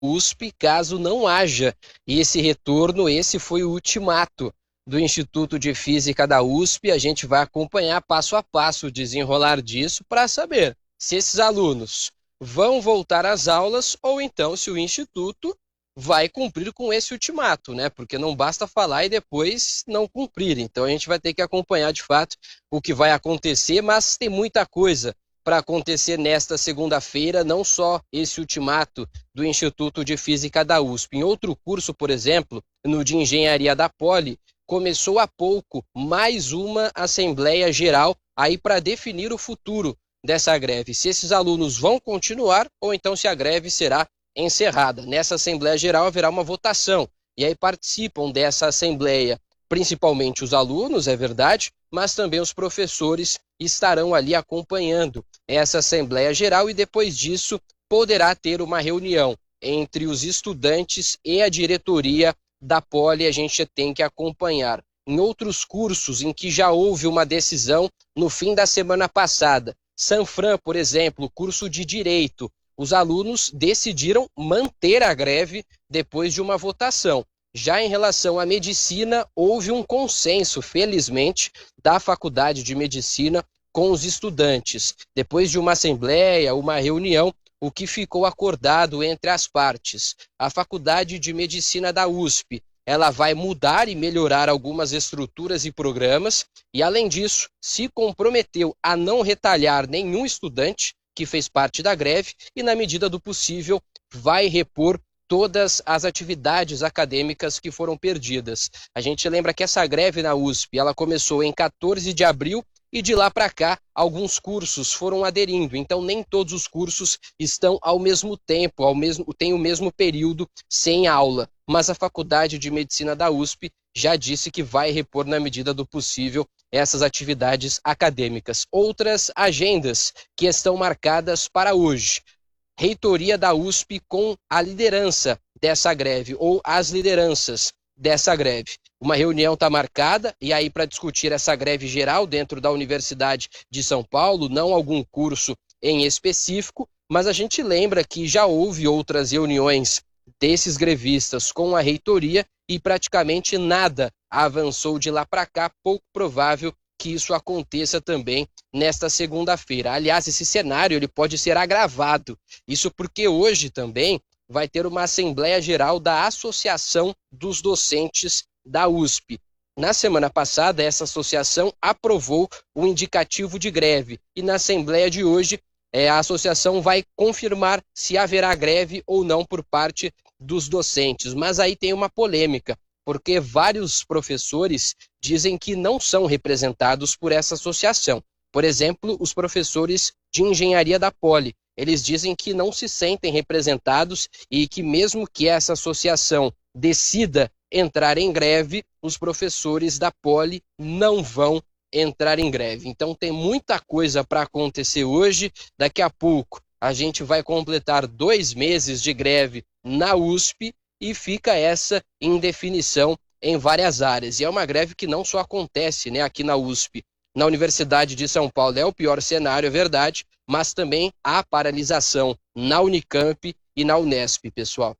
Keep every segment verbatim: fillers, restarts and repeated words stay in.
U S P, caso não haja esse retorno. Esse foi o ultimato do Instituto de Física da U S P. A gente vai acompanhar passo a passo o desenrolar disso para saber se esses alunos vão voltar às aulas ou então se o Instituto vai cumprir com esse ultimato, né? Porque não basta falar e depois não cumprir. Então a gente vai ter que acompanhar de fato o que vai acontecer, mas tem muita coisa para acontecer nesta segunda-feira, não só esse ultimato do Instituto de Física da U S P. Em outro curso, por exemplo, no de Engenharia da Poli, começou há pouco mais uma Assembleia Geral aí para definir o futuro dessa greve, se esses alunos vão continuar ou então se a greve será encerrada. Nessa Assembleia Geral haverá uma votação e aí participam dessa Assembleia principalmente os alunos, é verdade, mas também os professores estarão ali acompanhando essa Assembleia Geral e depois disso poderá ter uma reunião entre os estudantes e a diretoria da Poli. A gente tem que acompanhar. Em outros cursos em que já houve uma decisão no fim da semana passada, Sanfran, por exemplo, curso de Direito, os alunos decidiram manter a greve depois de uma votação. Já em relação à medicina, houve um consenso, felizmente, da Faculdade de Medicina com os estudantes. Depois de uma assembleia, uma reunião, o que ficou acordado entre as partes? A Faculdade de Medicina da U S P, ela vai mudar e melhorar algumas estruturas e programas e, além disso, se comprometeu a não retalhar nenhum estudante que fez parte da greve e, na medida do possível, vai repor todas as atividades acadêmicas que foram perdidas. A gente lembra que essa greve na U S P, ela começou em quatorze de abril e de lá para cá alguns cursos foram aderindo. Então nem todos os cursos estão ao mesmo tempo, ao mesmo, têm o mesmo período sem aula. Mas a Faculdade de Medicina da U S P já disse que vai repor na medida do possível essas atividades acadêmicas. Outras agendas que estão marcadas para hoje. Reitoria da U S P com a liderança dessa greve, ou as lideranças dessa greve. Uma reunião está marcada, e aí para discutir essa greve geral dentro da Universidade de São Paulo, não algum curso em específico, mas a gente lembra que já houve outras reuniões desses grevistas com a reitoria e praticamente nada avançou de lá para cá. Pouco provável que isso aconteça também nesta segunda-feira. Aliás, esse cenário ele pode ser agravado. Isso porque hoje também vai ter uma Assembleia Geral da Associação dos Docentes da U S P. Na semana passada, essa associação aprovou o indicativo de greve e na Assembleia de hoje é, a associação vai confirmar se haverá greve ou não por parte dos docentes. Mas aí tem uma polêmica, porque vários professores dizem que não são representados por essa associação. Por exemplo, os professores de Engenharia da Poli, eles dizem que não se sentem representados e que mesmo que essa associação decida entrar em greve, os professores da Poli não vão entrar em greve. Então tem muita coisa para acontecer hoje. Daqui a pouco a gente vai completar dois meses de greve na U S P e fica essa indefinição em várias áreas. E é uma greve que não só acontece, né, aqui na U S P. Na Universidade de São Paulo é o pior cenário, é verdade, mas também há paralisação na Unicamp e na Unesp, pessoal.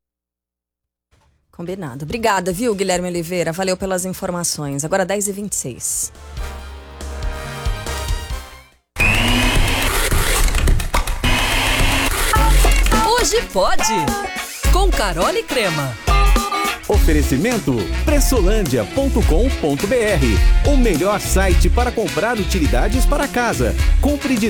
Combinado. Obrigada, viu, Guilherme Oliveira? Valeu pelas informações. Agora dez e vinte e seis. Hoje pode! Com Carol e Crema. Oferecimento pressolândia ponto com ponto br, o melhor site para comprar utilidades para casa. Compre direto